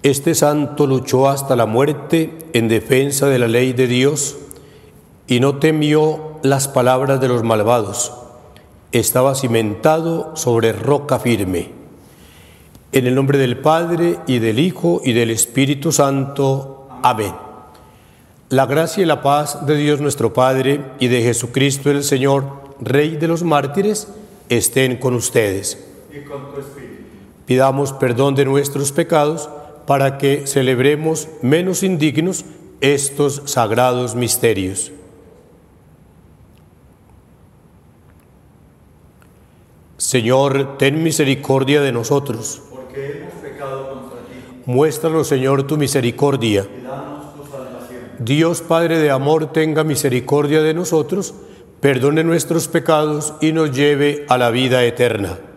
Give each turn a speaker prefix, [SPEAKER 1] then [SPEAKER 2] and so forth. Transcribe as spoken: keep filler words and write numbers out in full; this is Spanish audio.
[SPEAKER 1] Este santo luchó hasta la muerte en defensa de la ley de Dios y no temió las palabras de los malvados. Estaba cimentado sobre roca firme. En el nombre del Padre, y del Hijo, y del Espíritu Santo. Amén. La gracia y la paz de Dios nuestro Padre y de Jesucristo el Señor, Rey de los mártires, estén con ustedes.
[SPEAKER 2] Y con tu espíritu.
[SPEAKER 1] Pidamos perdón de nuestros pecados para que celebremos menos indignos estos sagrados misterios. Señor, ten misericordia de nosotros.
[SPEAKER 2] Porque hemos pecado contra ti.
[SPEAKER 1] Muéstranos, Señor, tu misericordia.
[SPEAKER 2] Y danos tu salvación.
[SPEAKER 1] Dios Padre de amor, tenga misericordia de nosotros, perdone nuestros pecados y nos lleve a la vida eterna.